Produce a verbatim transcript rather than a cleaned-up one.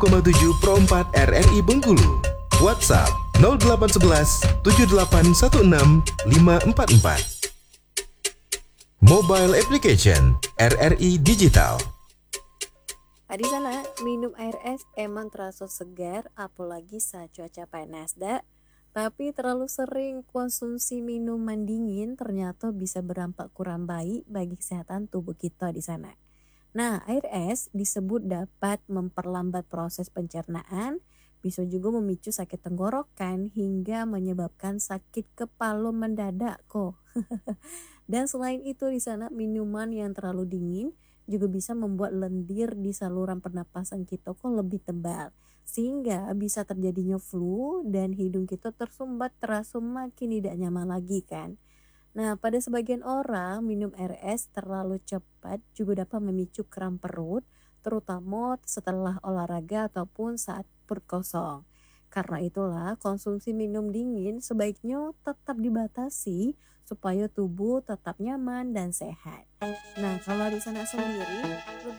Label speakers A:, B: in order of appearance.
A: tujuh Pro empat R R I Bengkulu. WhatsApp nol delapan satu satu tujuh delapan satu enam lima empat empat. Mobile application R R I Digital.
B: Di sana minum air es emang terasa segar apalagi saat cuaca panas dak. Tapi terlalu sering konsumsi minuman dingin ternyata bisa berdampak kurang baik bagi kesehatan tubuh kita di sana. Nah, air es disebut dapat memperlambat proses pencernaan, bisa juga memicu sakit tenggorokan hingga menyebabkan sakit kepala mendadak kok. Dan selain itu di sana minuman yang terlalu dingin juga bisa membuat lendir di saluran pernapasan kita kok lebih tebal. Sehingga bisa terjadinya flu dan hidung kita tersumbat terasa makin tidak nyaman lagi kan. Nah, pada sebagian orang minum air es terlalu cepat juga dapat memicu kram perut, terutama setelah olahraga ataupun saat perut kosong. Karena itulah konsumsi minum dingin sebaiknya tetap dibatasi supaya tubuh tetap nyaman dan sehat. Nah, kalau di sana sendiri lebih